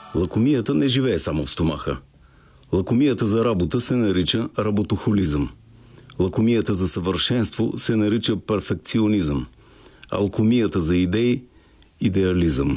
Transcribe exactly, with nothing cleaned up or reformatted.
Лакомията не живее само в стомаха. Лакомията за работа се нарича работохолизъм. Лакомията за съвършенство се нарича перфекционизъм. Алкомията за идеи – идеализъм.